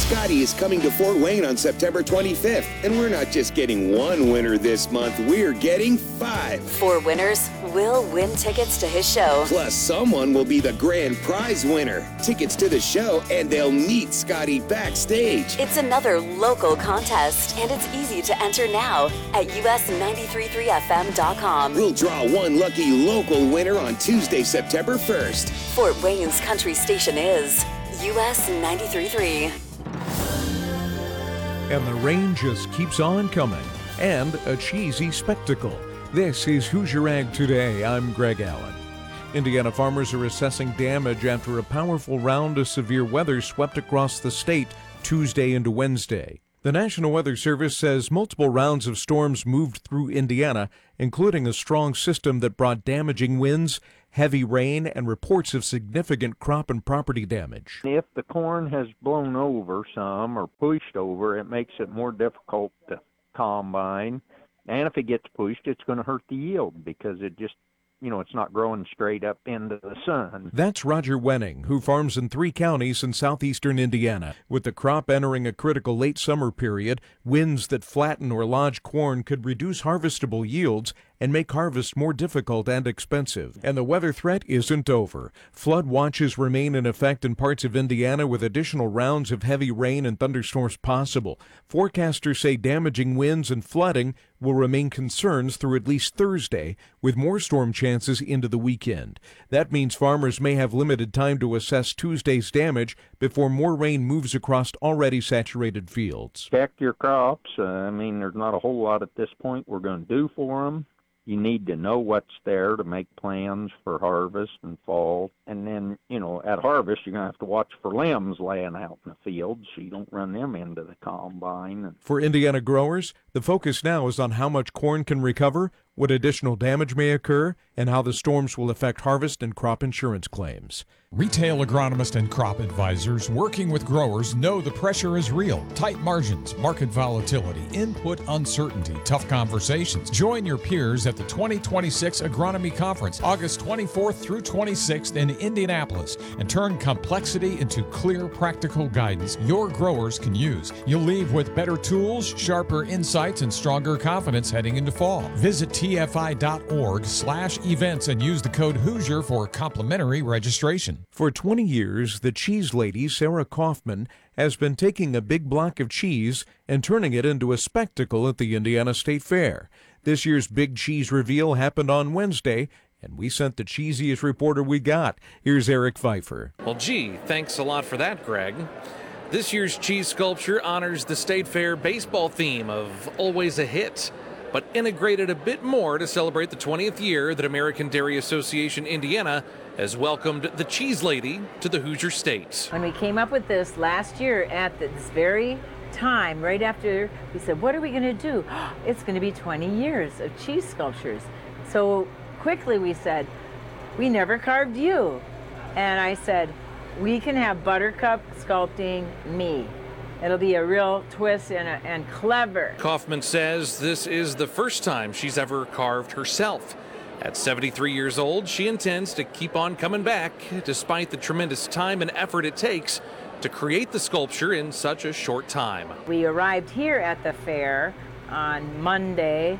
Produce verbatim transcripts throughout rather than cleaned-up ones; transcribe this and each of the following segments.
Scotty is coming to Fort Wayne on September twenty-fifth. And we're not just getting one winner this month, we're getting five. Four winners will win tickets to his show. Plus, someone will be the grand prize winner. Tickets to the show, and they'll meet Scotty backstage. It's another local contest, and it's easy to enter now at U S nine three three F M dot com. We'll draw one lucky local winner on Tuesday, September first. Fort Wayne's country station is U S ninety-three point three. And the rain just keeps on coming. And a cheesy spectacle. This is Hoosier Ag Today. I'm Greg Allen. Indiana farmers are assessing damage after a powerful round of severe weather swept across the state Tuesday into Wednesday. The National Weather Service says multiple rounds of storms moved through Indiana, including a strong system that brought damaging winds, heavy rain, and reports of significant crop and property damage. If the corn has blown over some or pushed over, it makes it more difficult to combine. And if it gets pushed, it's going to hurt the yield because it just, you know, it's not growing straight up into the sun. That's Roger Wenning, who farms in three counties in southeastern Indiana. With the crop entering a critical late summer period, winds that flatten or lodge corn could reduce harvestable yields and make harvest more difficult and expensive. And the weather threat isn't over. Flood watches remain in effect in parts of Indiana with additional rounds of heavy rain and thunderstorms possible. Forecasters say damaging winds and flooding will remain concerns through at least Thursday, with more storm chances into the weekend. That means farmers may have limited time to assess Tuesday's damage before more rain moves across already saturated fields. Check your crops. Uh, I mean, there's not a whole lot at this point we're going to do for them. You need to know what's there to make plans for harvest and fall. And then, you know, at harvest, you're going to have to watch for limbs laying out in the field so you don't run them into the combine. For Indiana growers, the focus now is on how much corn can recover, what additional damage may occur, and how the storms will affect harvest and crop insurance claims. Retail agronomists and crop advisors working with growers know the pressure is real. Tight margins, market volatility, input uncertainty, tough conversations. Join your peers at the twenty twenty-six Agronomy Conference, August twenty-fourth through twenty-sixth in Indianapolis, and turn complexity into clear, practical guidance your growers can use. You'll leave with better tools, sharper insights, and stronger confidence heading into fall. Visit tfi.org slash events and use the code Hoosier for complimentary registration. For twenty years, the cheese lady, Sarah Kaufman, has been taking a big block of cheese and turning it into a spectacle at the Indiana State Fair. This year's big cheese reveal happened on Wednesday, and we sent the cheesiest reporter we got. Here's Eric Pfeiffer. Well, gee, thanks a lot for that, Greg. This year's cheese sculpture honors the State Fair baseball theme of Always a Hit, but integrated a bit more to celebrate the twentieth year that American Dairy Association Indiana has welcomed the Cheese Lady to the Hoosier State. When we came up with this last year at this very time, right after, we said, what are we going to do? It's going to be twenty years of cheese sculptures. So quickly we said, we never carved you. And I said, we can have Buttercup sculpting me. It'll be a real twist and, a, and clever. Kaufman says this is the first time she's ever carved herself. At seventy-three years old, she intends to keep on coming back, despite the tremendous time and effort it takes to create the sculpture in such a short time. We arrived here at the fair on Monday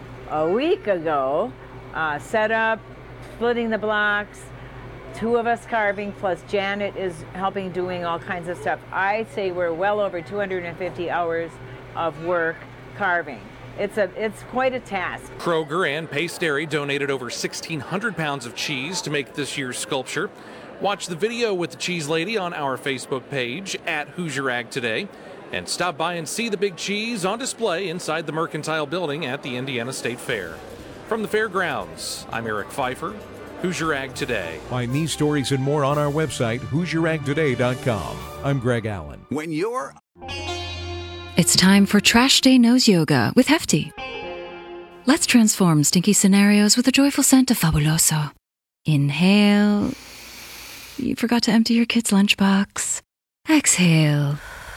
a week ago, uh, set up, splitting the blocks, two of us carving, plus Janet is helping doing all kinds of stuff. I say we're well over two hundred fifty hours of work carving. It's a it's quite a task. Kroger and Pace Dairy donated over sixteen hundred pounds of cheese to make this year's sculpture. Watch the video with the Cheese Lady on our Facebook page at Hoosier Ag Today, and stop by and see the big cheese on display inside the Mercantile Building at the Indiana State Fair. From the fairgrounds, I'm Eric Pfeiffer, Hoosier Ag Today. Find these stories and more on our website, hoosier ag today dot com. I'm Greg Allen. When you're... It's time for Trash Day Nose Yoga with Hefty. Let's transform stinky scenarios with a joyful scent of Fabuloso. Inhale. You forgot to empty your kid's lunchbox. Exhale.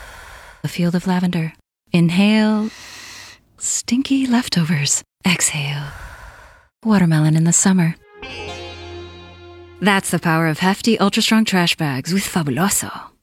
A field of lavender. Inhale. Stinky leftovers. Exhale. Watermelon in the summer. That's the power of Hefty Ultra Strong Trash Bags with Fabuloso.